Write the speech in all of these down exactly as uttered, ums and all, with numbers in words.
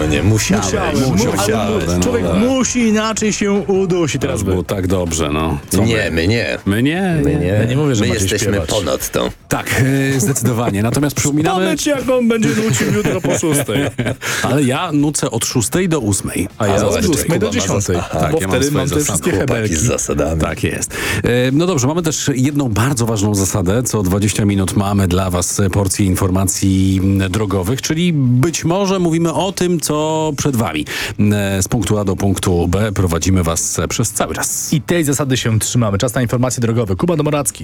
nie, musiałem. Musiałem, musiałem. musiałem. No, Człowiek tak. musi inaczej się udusić. Teraz Teraz by. było tak dobrze, no. Co Nie, my nie. My nie, My nie. nie. Ja nie mówię, że my macie jesteśmy śpiewać. ponad to. Tak, e, zdecydowanie. Natomiast przypominamy, Powiedz, jak on będzie nucił jutro po szóstej. ale ja nucę od szóstej do ósmej. A ja zobacz, od ósmej do Kuba ma dziesiątej. zasady. Tak, Bo ja mam wtedy swoje mam te zasady. wszystkie Chłopaki hebelki. z zasadami. Tak jest. E, No dobrze, mamy też jedną bardzo ważną zasadę. Co dwadzieścia minut mamy dla was porcję informacji drogowych, czyli być może mówimy o tym, co przed wami. E, Z punktu A do punktu B prowadzimy was przez cały czas. I tej zasady się trzymamy. Czas na informacje drogowe. Kuba Domoracki.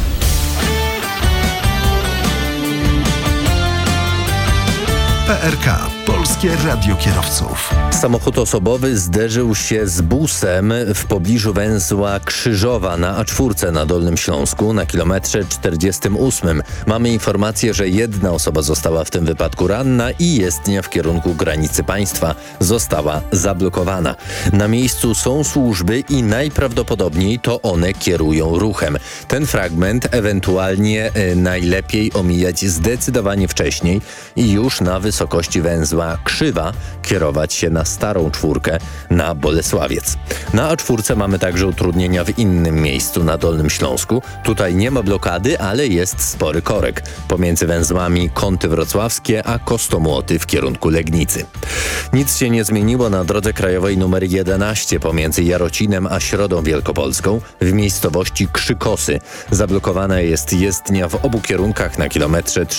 P R K. Polskie Radio Kierowców. Samochód osobowy zderzył się z busem w pobliżu węzła Krzyżowa na A cztery na Dolnym Śląsku na kilometrze czterdziestym ósmym. Mamy informację, że jedna osoba została w tym wypadku ranna i jezdnia w kierunku granicy państwa została zablokowana. Na miejscu są służby i najprawdopodobniej to one kierują ruchem. Ten fragment ewentualnie e, najlepiej omijać zdecydowanie wcześniej i już na wysokości węzła Krzywa kierować się na starą czwórkę na Bolesławiec. Na A cztery mamy także utrudnienia w innym miejscu na Dolnym Śląsku. Tutaj nie ma blokady, ale jest spory korek pomiędzy węzłami Kąty Wrocławskie a Kostomłoty w kierunku Legnicy. Nic się nie zmieniło na drodze krajowej numer jedenaście pomiędzy Jarocinem a Środą Wielkopolską w miejscowości Krzykosy. Zablokowana jest jezdnia w obu kierunkach na kilometrze